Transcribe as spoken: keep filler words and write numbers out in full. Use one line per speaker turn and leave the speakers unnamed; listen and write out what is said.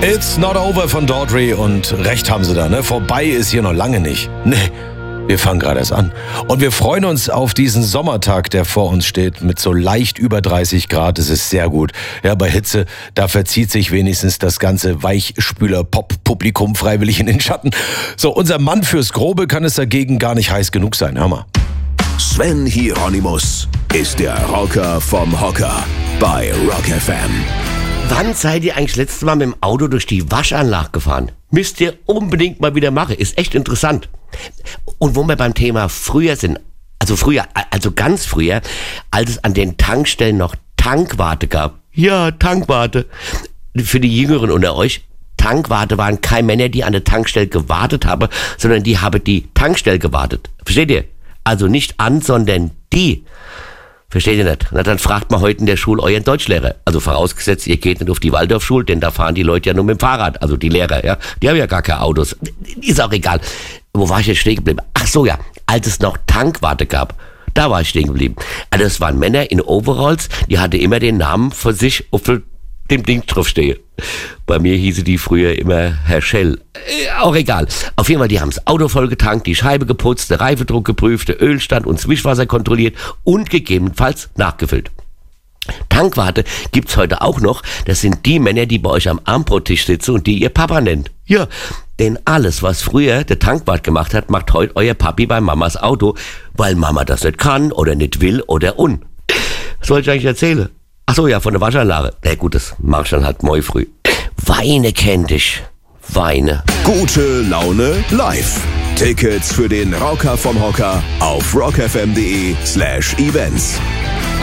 It's not over von Daughtry und recht haben sie da, ne? Vorbei ist hier noch lange nicht. Nee, wir fangen gerade erst an. Und wir freuen uns auf diesen Sommertag, der vor uns steht, mit so leicht über dreißig Grad. Es ist sehr gut. Ja, bei Hitze, da verzieht sich wenigstens das ganze Weichspüler-Pop-Publikum freiwillig in den Schatten. So, unser Mann fürs Grobe kann es dagegen gar nicht heiß genug sein. Hör mal.
Sven Hieronymus ist der Rocker vom Hocker bei Rock F M.
Wann seid ihr eigentlich letztes Mal mit dem Auto durch die Waschanlage gefahren? Müsst ihr unbedingt mal wieder machen. Ist echt interessant. Und wo wir beim Thema früher sind, also früher, also ganz früher, als es an den Tankstellen noch Tankwarte gab. Ja, Tankwarte. Für die Jüngeren unter euch, Tankwarte waren keine Männer, die an der Tankstelle gewartet haben, sondern die haben die Tankstelle gewartet. Versteht ihr? Also nicht an, sondern die. Versteht ihr nicht? Na, dann fragt mal heute in der Schule euren Deutschlehrer. Also vorausgesetzt, ihr geht nicht auf die Waldorfschule, denn da fahren die Leute ja nur mit dem Fahrrad. Also die Lehrer, ja. Die haben ja gar keine Autos. Ist auch egal. Wo war ich jetzt stehen geblieben? Ach so, ja. Als es noch Tankwarte gab, da war ich stehen geblieben. Also das waren Männer in Overalls, die hatten immer den Namen von sich auf dem Ding draufstehen. Bei mir hieße die früher immer Herr Schell. Äh, auch egal. Auf jeden Fall, die haben das Auto voll getankt, die Scheibe geputzt, der Reifendruck geprüft, der Ölstand und das Wischwasser kontrolliert und gegebenenfalls nachgefüllt. Tankwarte gibt's heute auch noch. Das sind die Männer, die bei euch am Armbrottisch sitzen und die ihr Papa nennt. Ja, denn alles, was früher der Tankwart gemacht hat, macht heute euer Papi bei Mamas Auto, weil Mama das nicht kann oder nicht will oder un. Was soll ich eigentlich erzählen? Ach so, ja, von der Waschanlage. Na gut, das mach ich dann halt morgen früh. Weine kennt dich. Weine.
Gute Laune live. Tickets für den Rocker vom Hocker auf rockfm.de slash events.